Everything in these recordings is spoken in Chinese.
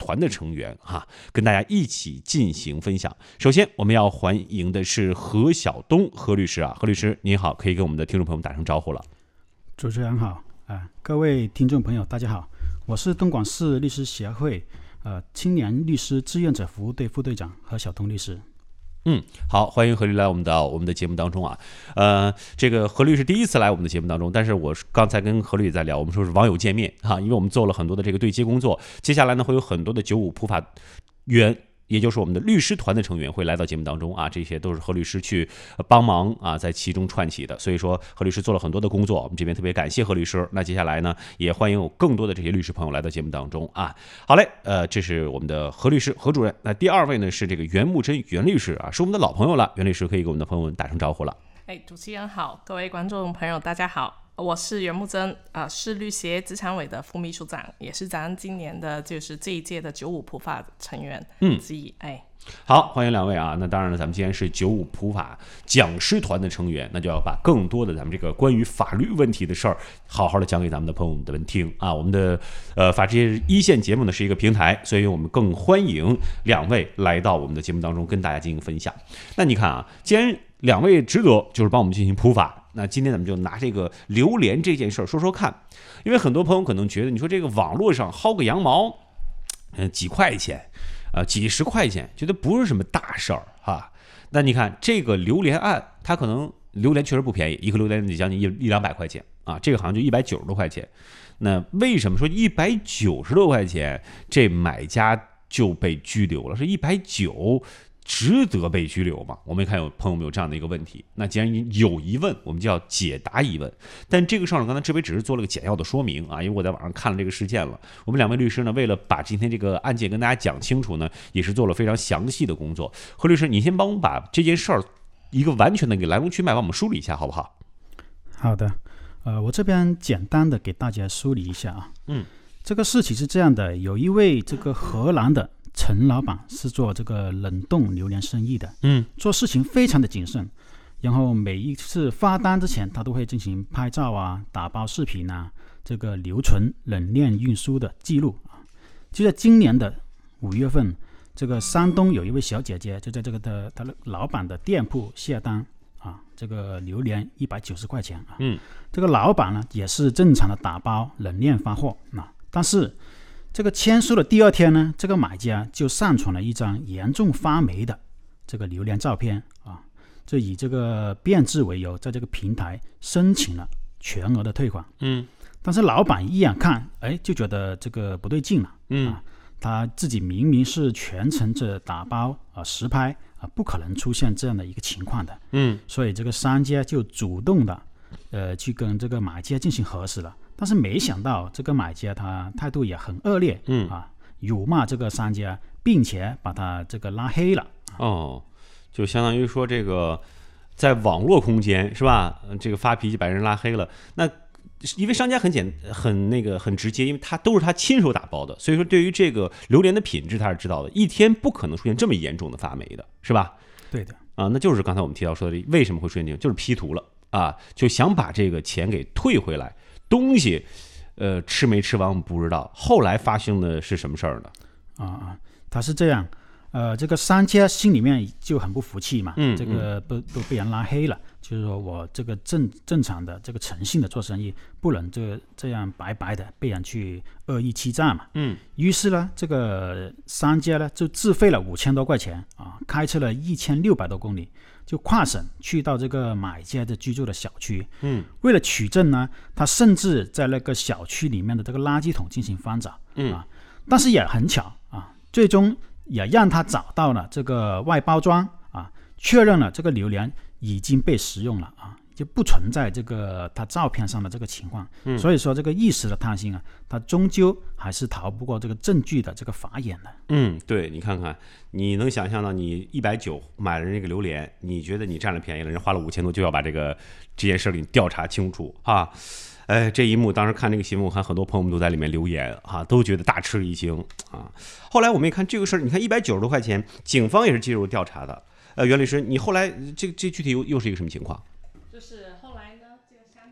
团的成员跟大家一起进行分享。首先我们要欢迎的是何晓东何律师何律师您好，可以跟我们的听众朋友们打声招呼了。 主持人好各位听众朋友大家好，我是东广市律师协会青年律师志愿者服务队副队长何晓东律师。 好，欢迎何律来我们的节目当中这个何律是第一次来我们的节目当中，但是我刚才跟何律也在聊，我们说是网友见面因为我们做了很多的这个对接工作，接下来呢会有很多的95普法员，也就是我们的律师团的成员会来到节目当中这些都是何律师去帮忙在其中串起的，所以说何律师做了很多的工作，我们这边特别感谢何律师。那接下来呢也欢迎有更多的这些律师朋友来到节目当中好嘞，这是我们的何律师何主任。那第二位呢是这个袁木真袁律师是我们的老朋友了，袁律师可以给我们的朋友们打声招呼了。 主持人好，各位观众朋友大家好，我是袁木真是律协资产委的副秘书长，也是咱今年的就是这一届的95普法成员之一好，欢迎两位那当然了，咱们今天是95普法讲师团的成员，那就要把更多的咱们这个关于法律问题的事儿好好的讲给咱们的朋友们听我们的法治一线节目呢是一个平台，所以我们更欢迎两位来到我们的节目当中跟大家进行分享。那你看既然两位职责就是帮我们进行普法，那今天咱们就拿这个榴莲这件事说说看。因为很多朋友可能觉得，你说这个网络上薅个羊毛几块钱几十块钱，觉得不是什么大事儿那你看这个榴莲案，它可能榴莲确实不便宜，一颗榴莲得将近100-200块钱这个好像就190多块钱。那为什么说190多块钱这买家就被拘留了？是190值得被拘留吗？我们看有朋友们有这样的一个问题，那既然有疑问，我们就要解答疑问。但这个上刚才志伟只是做了个简要的说明因为我在网上看了这个事件了。我们两位律师呢，为了把今天这个案件跟大家讲清楚呢，也是做了非常详细的工作。何律师，你先帮我们把这件事儿一个完全的一个来龙去脉帮我们梳理一下，好不好？ 好的，我这边简单的给大家梳理一下这个事情是这样的，有一位这个荷兰的陈老板是做这个冷冻榴莲生意的做事情非常的谨慎，然后每一次发单之前他都会进行拍照打包视频这个留存冷链运输的记录就在今年的5月份，这个山东有一位小姐姐就在这个他的老板的店铺下单这个榴莲190块钱这个老板呢也是正常的打包冷链发货但是这个签收的第二天呢，这个买家就上传了一张严重发霉的这个榴莲照片就以这个变质为由，在这个平台申请了全额的退款但是老板一眼看就觉得这个不对劲了他自己明明是全程这打包实拍不可能出现这样的一个情况的所以这个商家就主动的去跟这个买家进行核实了。但是没想到这个买家他态度也很恶劣辱骂这个商家，并且把他这个拉黑了就相当于说这个在网络空间是吧，这个发脾气把人拉黑了。那因为商家很直接，因为他都是他亲手打包的，所以说对于这个榴莲的品质他是知道的，一天不可能出现这么严重的发霉的，是吧？ 对的那就是刚才我们提到说的为什么会出现这种，就是 P 图了就想把这个钱给退回来。东西吃没吃完我们不知道，后来发生的是什么事儿呢？ 他是这样这个商家心里面就很不服气嘛这个都被人拉黑了，就是说我这个正常的这个诚信的做生意不能这样白白的被人去恶意欺诈嘛于是呢这个商家呢就自费了5000多块钱开车了1600多公里，就跨省去到这个买家的居住的小区为了取证呢，他甚至在那个小区里面的这个垃圾桶进行翻找但是也很巧最终也让他找到了这个外包装确认了这个榴莲已经被食用了就不存在这个他照片上的这个情况所以说这个一时的贪心他终究还是逃不过这个证据的这个法眼的对，你看看，你能想象到你190买了这个榴莲，你觉得你占了便宜了，人花了5000多就要把这件事给你调查清楚这一幕当时看这个新闻，我看很多朋友们都在里面留言都觉得大吃一惊后来我们也看这个事儿，你看190多块钱，警方也是介入调查的袁律师，你后来这具体又是一个什么情况？ 就是后来呢，这个商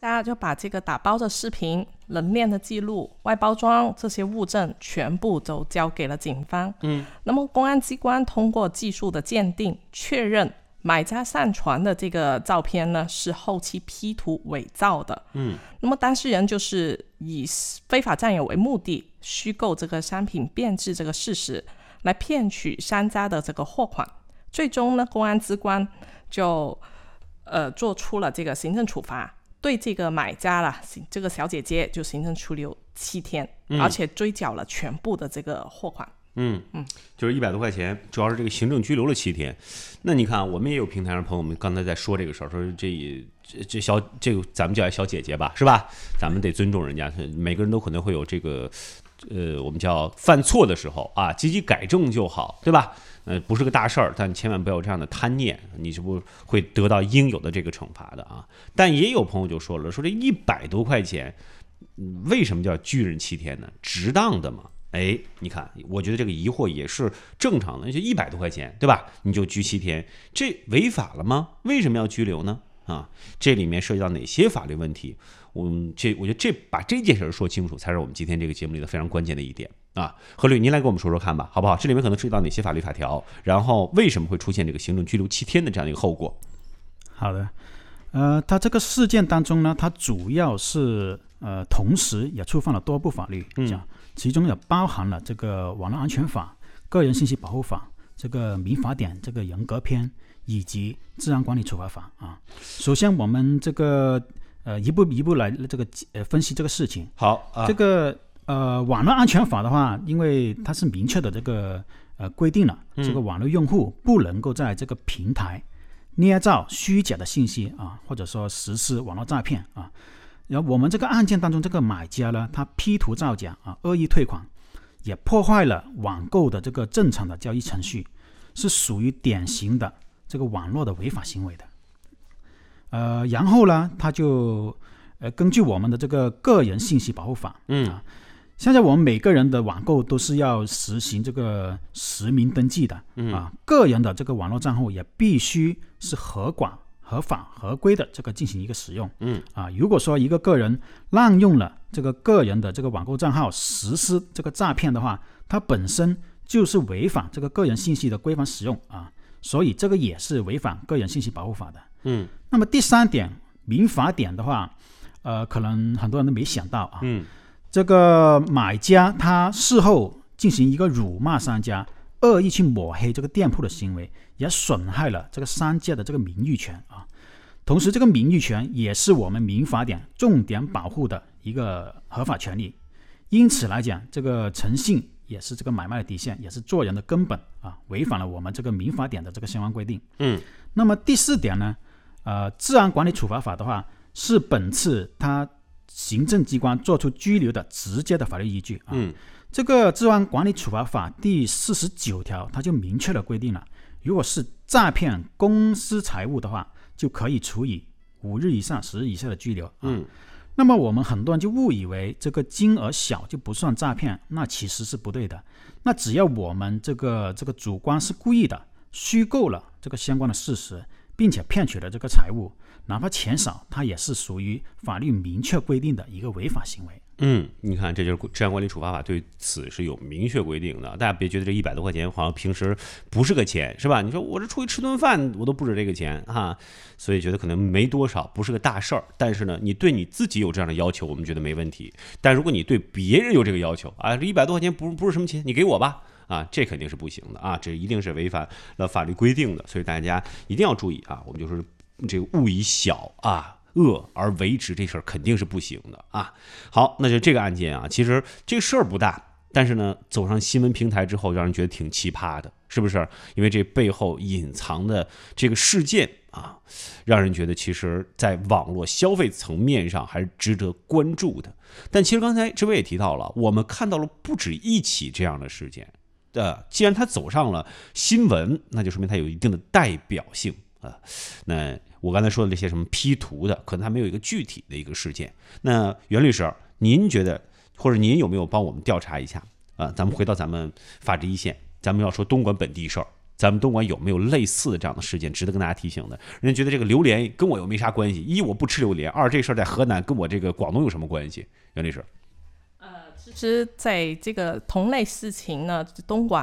大家就把这个打包的视频、冷链的记录、外包装这些物证全部都交给了警方。那么公安机关通过技术的鉴定，确认买家上传的这个照片呢是后期 P 图伪造的。那么当事人就是以非法占有为目的，虚构这个商品变质这个事实，来骗取商家的这个货款。最终呢，公安机关就做出了这个行政处罚，对这个买家啦，这个小姐姐就行政拘留7天，而且追缴了全部的这个货款。 就是100多块钱，主要是这个行政拘留了7天。那你看，我们也有平台上朋友们刚才在说这个事儿，说这个咱们叫小姐姐吧，是吧？咱们得尊重人家，每个人都可能会有这个我们叫犯错的时候啊，积极改正就好，对吧？不是个大事儿，但千万不要有这样的贪念，你是不会得到应有的这个惩罚的啊。但也有朋友就说了，说这100多块钱，为什么叫拘人7天呢？值当的吗？你看，我觉得这个疑惑也是正常的，就100多块钱，对吧？你就拘7天，这违法了吗？为什么要拘留呢？啊，这里面涉及到哪些法律问题？我觉得把这件事说清楚，才是我们今天这个节目里的非常关键的一点啊。何律，您来给我们说说看吧，好不好？这里面可能涉及到哪些法律法条，然后为什么会出现这个行政拘留7天的这样的一个后果？ 好的，它这个事件当中呢，它主要是同时也触犯了多部法律，其中也包含了这个网络安全法、个人信息保护法、这个民法典这个人格篇以及治安管理处罚法啊。首先，我们这个一步一步来这个分析这个事情。 好， 这个网络安全法的话，因为它是明确的这个规定了，这个网络用户不能够在这个平台捏造虚假的信息啊，或者说实施网络诈骗啊。然后我们这个案件当中，这个买家呢，他 P 图造假啊，恶意退款，也破坏了网购的这个正常的交易程序，是属于典型的这个网络的违法行为的。然后呢，他就根据我们的这个个人信息保护法，现在我们每个人的网购都是要实行这个实名登记的，个人的这个网络账户也必须是合法合规的这个进行一个使用，如果说一个个人滥用了这个个人的这个网购账号实施这个诈骗的话，它本身就是违反这个个人信息的规范使用啊，所以这个也是违反个人信息保护法的。那么第3点，民法典的话，可能很多人都没想到啊，这个买家他事后进行一个辱骂商家，恶意去抹黑这个店铺的行为，也损害了这个商家的这个名誉权啊。同时，这个名誉权也是我们民法典重点保护的一个合法权利。因此来讲，这个诚信也是这个买卖的底线，也是做人的根本啊，违反了我们这个民法典的这个相关规定。那么第4点呢，治安管理处罚法的话，是本次他行政机关作出拘留的直接的法律依据啊。这个治安管理处罚法第49条，它就明确的规定了，如果是诈骗公私财物的话，就可以处以5日以上10日以下的拘留。那么我们很多人就误以为这个金额小就不算诈骗，那其实是不对的。那只要我们这个主观是故意的，虚构了这个相关的事实，并且骗取了这个财物，哪怕钱少，它也是属于法律明确规定的一个违法行为。 你看，这就是治安管理处罚法对此是有明确规定的。大家别觉得这100多块钱好像平时不是个钱，是吧？你说我这出去吃顿饭，我都不止这个钱啊，所以觉得可能没多少，不是个大事儿。但是呢，你对你自己有这样的要求，我们觉得没问题。但如果你对别人有这个要求啊，这100多块钱不是什么钱，你给我吧。这肯定是不行的啊，这一定是违反了法律规定的，所以大家一定要注意啊。我们就说这个勿以小恶而为之，这事儿肯定是不行的啊。好，那就这个案件啊，其实这个事儿不大，但是呢，走上新闻平台之后，让人觉得挺奇葩的，是不是？因为这背后隐藏的这个事件啊，让人觉得其实在网络消费层面上还是值得关注的。但其实刚才这位也提到了，我们看到了不止一起这样的事件。既然它走上了新闻，那就说明它有一定的代表性啊。那我刚才说的这些什么 P 图的，可能还没有一个具体的一个事件。那袁律师，您觉得，或者您有没有帮我们调查一下啊？咱们回到咱们法治一线，咱们要说东莞本地事儿咱们东莞有没有类似的这样的事件值得跟大家提醒的？人家觉得这个榴莲跟我又没啥关系，一我不吃榴莲，二这事儿在河南跟我这个广东有什么关系？袁律师。 其实在这个同类事情呢，东莞